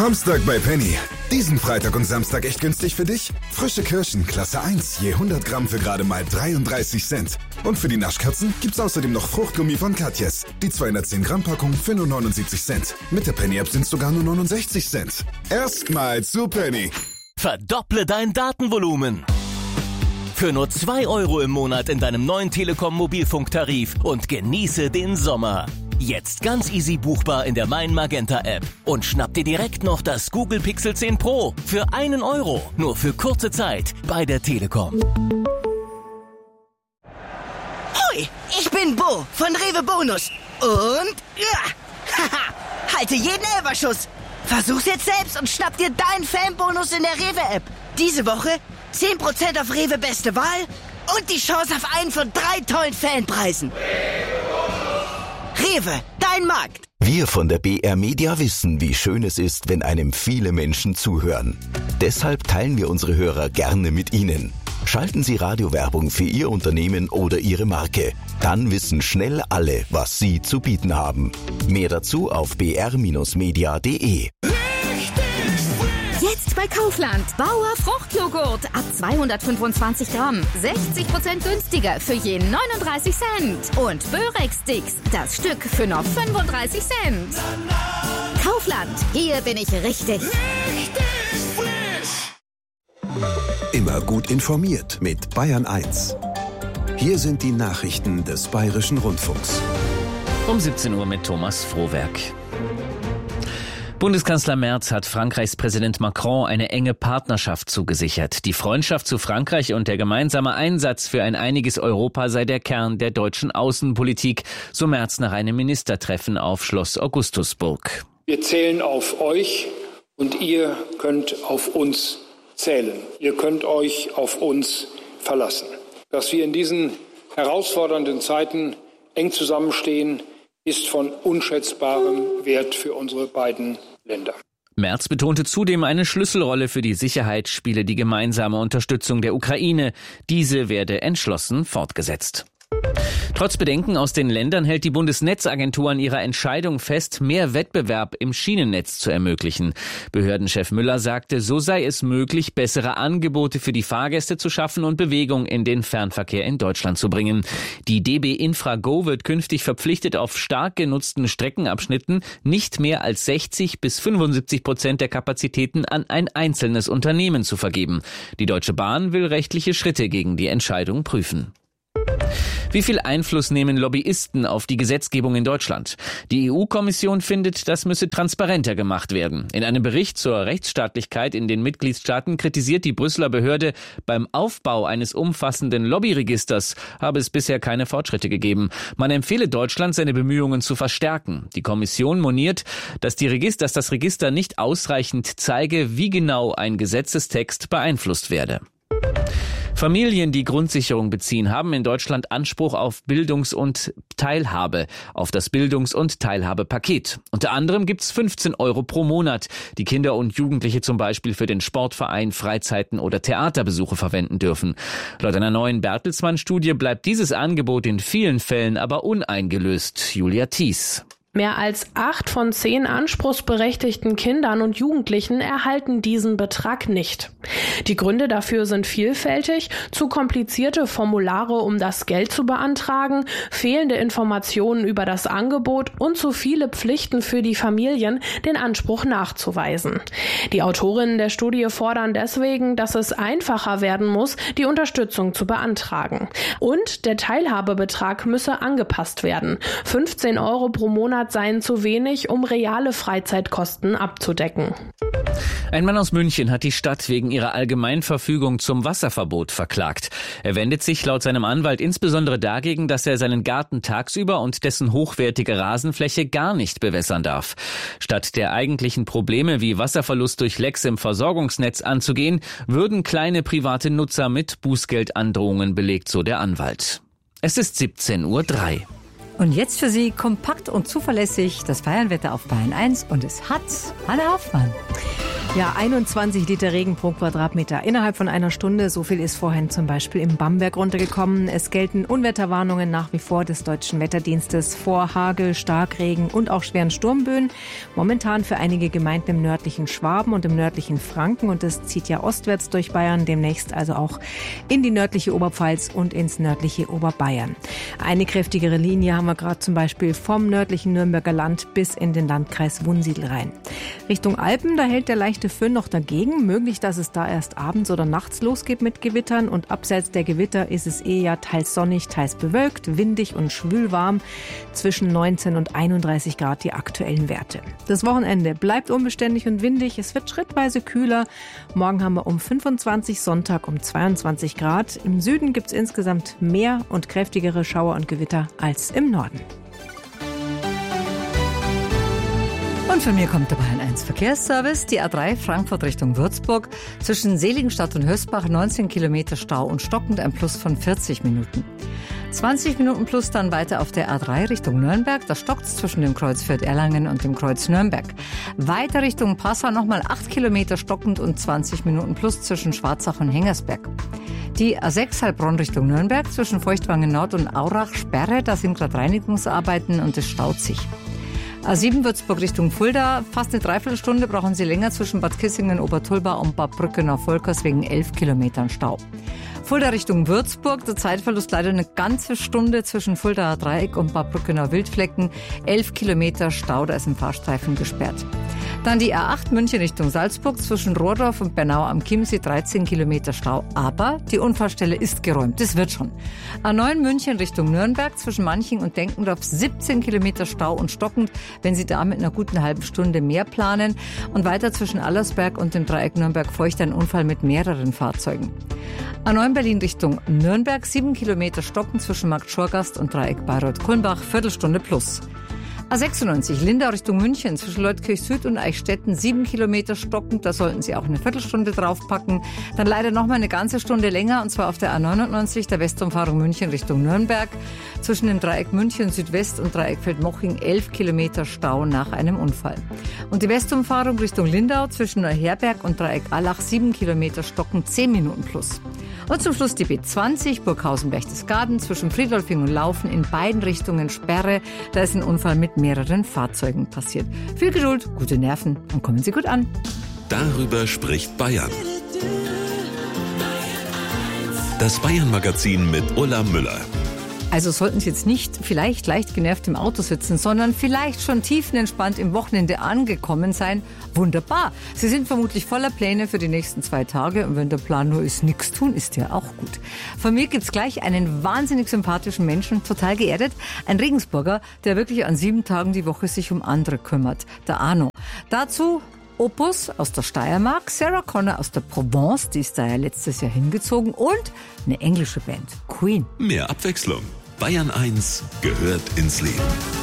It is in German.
Samstag bei Penny. Diesen Freitag und Samstag echt günstig für dich? Frische Kirschen, Klasse 1, je 100 Gramm für gerade mal 33 Cent. Und für die Naschkatzen gibt's außerdem noch Fruchtgummi von Katjes. Die 210 Gramm Packung für nur 79 Cent. Mit der Penny-App sind's sogar nur 69 Cent. Erstmal zu Penny. Verdopple dein Datenvolumen. Für nur 2 € im Monat in deinem neuen Telekom-Mobilfunktarif und genieße den Sommer. Jetzt ganz easy buchbar in der Mein Magenta App. Und schnapp dir direkt noch das Google Pixel 10 Pro für 1 €. Nur für kurze Zeit bei der Telekom. Hoi, ich bin Bo von Rewe Bonus. Und haha, halte jeden Elferschuss. Versuch's jetzt selbst und schnapp dir deinen Fanbonus in der Rewe-App. Diese Woche 10% auf Rewe Beste Wahl und die Chance auf einen von 3 tollen Fanpreisen. Rewe, dein Markt. Wir von der BR Media wissen, wie schön es ist, wenn einem viele Menschen zuhören. Deshalb teilen wir unsere Hörer gerne mit Ihnen. Schalten Sie Radiowerbung für Ihr Unternehmen oder Ihre Marke. Dann wissen schnell alle, was Sie zu bieten haben. Mehr dazu auf br-media.de. Jetzt bei Kaufland. Bauer Fruchtjoghurt ab 225 Gramm. 60% günstiger für je 39 Cent. Und Börex-Sticks, das Stück für noch 35 Cent. Kaufland, hier bin ich richtig. Immer gut informiert mit Bayern 1. Hier sind die Nachrichten des Bayerischen Rundfunks. Um 17 Uhr mit Thomas Frohwerk. Bundeskanzler Merz hat Frankreichs Präsident Macron eine enge Partnerschaft zugesichert. Die Freundschaft zu Frankreich und der gemeinsame Einsatz für ein einiges Europa sei der Kern der deutschen Außenpolitik, so Merz nach einem Ministertreffen auf Schloss Augustusburg. Wir zählen auf euch und ihr könnt auf uns zählen. Ihr könnt euch auf uns verlassen. Dass wir in diesen herausfordernden Zeiten eng zusammenstehen, ist von unschätzbarem Wert für unsere beiden Länder. Merz betonte zudem, eine Schlüsselrolle für die Sicherheit spiele die gemeinsame Unterstützung der Ukraine. Diese werde entschlossen fortgesetzt. Trotz Bedenken aus den Ländern hält die Bundesnetzagentur an ihrer Entscheidung fest, mehr Wettbewerb im Schienennetz zu ermöglichen. Behördenchef Müller sagte, so sei es möglich, bessere Angebote für die Fahrgäste zu schaffen und Bewegung in den Fernverkehr in Deutschland zu bringen. Die DB Infra-Go wird künftig verpflichtet, auf stark genutzten Streckenabschnitten nicht mehr als 60-75% der Kapazitäten an ein einzelnes Unternehmen zu vergeben. Die Deutsche Bahn will rechtliche Schritte gegen die Entscheidung prüfen. Wie viel Einfluss nehmen Lobbyisten auf die Gesetzgebung in Deutschland? Die EU-Kommission findet, das müsse transparenter gemacht werden. In einem Bericht zur Rechtsstaatlichkeit in den Mitgliedstaaten kritisiert die Brüsseler Behörde, beim Aufbau eines umfassenden Lobbyregisters habe es bisher keine Fortschritte gegeben. Man empfehle Deutschland, seine Bemühungen zu verstärken. Die Kommission moniert, dass das Register nicht ausreichend zeige, wie genau ein Gesetzestext beeinflusst werde. Familien, die Grundsicherung beziehen, haben in Deutschland Anspruch auf Bildungs- und Teilhabe, auf das Bildungs- und Teilhabepaket. Unter anderem gibt's 15 € pro Monat, die Kinder und Jugendliche zum Beispiel für den Sportverein, Freizeiten oder Theaterbesuche verwenden dürfen. Laut einer neuen Bertelsmann-Studie bleibt dieses Angebot in vielen Fällen aber uneingelöst. Julia Thies. Mehr als 8 von 10 anspruchsberechtigten Kindern und Jugendlichen erhalten diesen Betrag nicht. Die Gründe dafür sind vielfältig: zu komplizierte Formulare, um das Geld zu beantragen, fehlende Informationen über das Angebot und zu viele Pflichten für die Familien, den Anspruch nachzuweisen. Die Autorinnen der Studie fordern deswegen, dass es einfacher werden muss, die Unterstützung zu beantragen. Und der Teilhabebetrag müsse angepasst werden. 15 € pro Monat seien zu wenig, um reale Freizeitkosten abzudecken. Ein Mann aus München hat die Stadt wegen ihrer Allgemeinverfügung zum Wasserverbot verklagt. Er wendet sich laut seinem Anwalt insbesondere dagegen, dass er seinen Garten tagsüber und dessen hochwertige Rasenfläche gar nicht bewässern darf. Statt der eigentlichen Probleme wie Wasserverlust durch Lecks im Versorgungsnetz anzugehen, würden kleine private Nutzer mit Bußgeldandrohungen belegt, so der Anwalt. Es ist 17:03 Uhr. Und jetzt für Sie kompakt und zuverlässig das Bayernwetter auf Bayern 1 und es hat Hanne Hoffmann. Ja, 21 Liter Regen pro Quadratmeter innerhalb von einer Stunde. So viel ist vorhin zum Beispiel im Bamberg runtergekommen. Es gelten Unwetterwarnungen nach wie vor des Deutschen Wetterdienstes vor Hagel, Starkregen und auch schweren Sturmböen. Momentan für einige Gemeinden im nördlichen Schwaben und im nördlichen Franken. Und das zieht ja ostwärts durch Bayern, demnächst also auch in die nördliche Oberpfalz und ins nördliche Oberbayern. Eine kräftigere Linie haben wir gerade zum Beispiel vom nördlichen Nürnberger Land bis in den Landkreis Wunsiedel rein. Richtung Alpen, da hält der leichte Föhn noch dagegen. Möglich, dass es da erst abends oder nachts losgeht mit Gewittern. Und abseits der Gewitter ist es eher teils sonnig, teils bewölkt, windig und schwülwarm. Zwischen 19 und 31 Grad die aktuellen Werte. Das Wochenende bleibt unbeständig und windig. Es wird schrittweise kühler. Morgen haben wir um 25, Sonntag um 22 Grad. Im Süden gibt es insgesamt mehr und kräftigere Schauer und Gewitter als im Norden. Und von mir kommt der Bayern 1 Verkehrsservice. Die A3 Frankfurt Richtung Würzburg. Zwischen Seligenstadt und Hösbach 19 Kilometer Stau und stockend, ein Plus von 40 Minuten. 20 Minuten plus dann weiter auf der A3 Richtung Nürnberg. Da stockt's zwischen dem Kreuz Fürth-Erlangen und dem Kreuz Nürnberg. Weiter Richtung Passau nochmal 8 Kilometer stockend und 20 Minuten plus zwischen Schwarzach und Hengersberg. Die A6 Heilbronn Richtung Nürnberg zwischen Feuchtwangen Nord und Aurach Sperre. Da sind gerade Reinigungsarbeiten und es staut sich. A7 Würzburg Richtung Fulda, fast eine Dreiviertelstunde brauchen Sie länger zwischen Bad Kissingen, Obertulba und Bad Brückenau-Volkers wegen 11 Kilometern Stau. Fulda Richtung Würzburg, der Zeitverlust leider eine ganze Stunde zwischen Fuldaer Dreieck und Bad Brückenau-Wildflecken, 11 Kilometer Stau, da ist ein Fahrstreifen gesperrt. Dann die A8 München Richtung Salzburg zwischen Rohrdorf und Bernau am Chiemsee 13 Kilometer Stau. Aber die Unfallstelle ist geräumt. Das wird schon. A9 München Richtung Nürnberg zwischen Manching und Denkendorf 17 Kilometer Stau und stockend, wenn Sie da mit einer guten halben Stunde mehr planen. Und weiter zwischen Allersberg und dem Dreieck Nürnberg-Feucht ein Unfall mit mehreren Fahrzeugen. A9 Berlin Richtung Nürnberg 7 Kilometer stockend zwischen Markt Schorgast und Dreieck Bayreuth-Kulmbach, Viertelstunde plus. A96 Lindau Richtung München zwischen Leutkirch Süd und Eichstätten 7 Kilometer stockend, da sollten Sie auch eine Viertelstunde draufpacken. Dann leider noch mal eine ganze Stunde länger und zwar auf der A99 der Westumfahrung München Richtung Nürnberg. Zwischen dem Dreieck München Südwest und Dreieck Feldmoching 11 Kilometer Stau nach einem Unfall. Und die Westumfahrung Richtung Lindau zwischen Neuherberg und Dreieck Allach 7 Kilometer stockend, 10 Minuten plus. Und zum Schluss die B20 Burghausen-Berchtesgaden zwischen Friedolfing und Laufen in beiden Richtungen Sperre. Da ist ein Unfall mit mehreren Fahrzeugen passiert. Viel Geduld, gute Nerven und kommen Sie gut an. Darüber spricht Bayern. Das Bayern-Magazin mit Ulla Müller. Also sollten Sie jetzt nicht vielleicht leicht genervt im Auto sitzen, sondern vielleicht schon tiefenentspannt im Wochenende angekommen sein. Wunderbar. Sie sind vermutlich voller Pläne für die nächsten 2 Tage. Und wenn der Plan nur ist, nichts tun, ist ja auch gut. Von mir gibt's gleich einen wahnsinnig sympathischen Menschen, total geerdet. Ein Regensburger, der wirklich an 7 Tagen die Woche sich um andere kümmert. Der Arno. Dazu Opus aus der Steiermark, Sarah Connor aus der Provence, die ist da ja letztes Jahr hingezogen, und eine englische Band, Queen. Mehr Abwechslung. Bayern 1 gehört ins Leben.